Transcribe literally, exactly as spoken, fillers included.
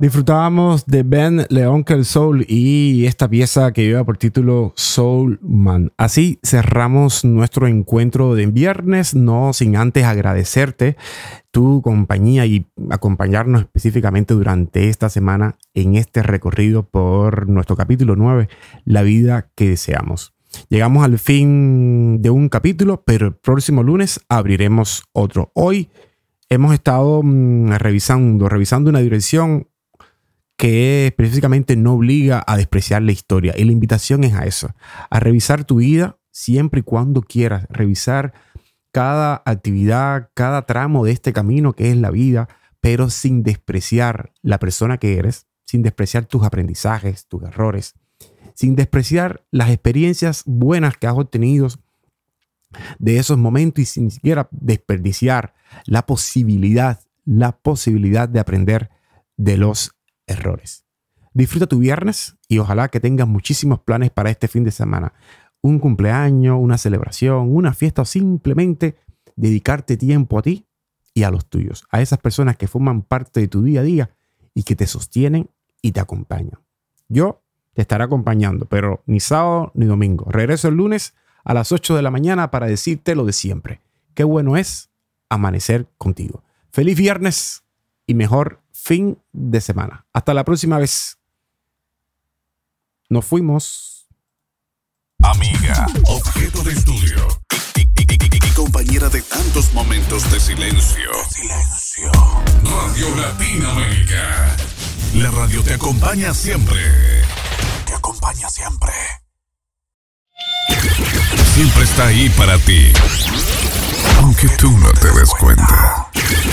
Disfrutábamos de Ben Leonkel Soul y esta pieza que lleva por título Soul Man. Así cerramos nuestro encuentro de viernes, no sin antes agradecerte tu compañía y acompañarnos específicamente durante esta semana en este recorrido por nuestro capítulo nueve, La vida que deseamos. Llegamos al fin de un capítulo, pero el próximo lunes abriremos otro. Hoy hemos estado mmm, revisando, revisando una dirección que específicamente no obliga a despreciar la historia. Y la invitación es a eso, a revisar tu vida siempre y cuando quieras, revisar cada actividad, cada tramo de este camino que es la vida, pero sin despreciar la persona que eres, sin despreciar tus aprendizajes, tus errores, sin despreciar las experiencias buenas que has obtenido de esos momentos y sin siquiera desperdiciar la posibilidad, la posibilidad de aprender de los errores. Disfruta tu viernes y ojalá que tengas muchísimos planes para este fin de semana. Un cumpleaños, una celebración, una fiesta o simplemente dedicarte tiempo a ti y a los tuyos, a esas personas que forman parte de tu día a día y que te sostienen y te acompañan. Yo te estaré acompañando, pero ni sábado ni domingo. Regreso el lunes a las ocho de la mañana para decirte lo de siempre. Qué bueno es amanecer contigo. Feliz viernes y mejor fin de semana. Hasta la próxima vez. Nos fuimos. Amiga, objeto de estudio y, y, y, y, y compañera de tantos momentos de silencio. Silencio. Radio Latinoamérica. La radio te acompaña siempre. Te acompaña siempre. Siempre está ahí para ti. Aunque tú no te des cuenta.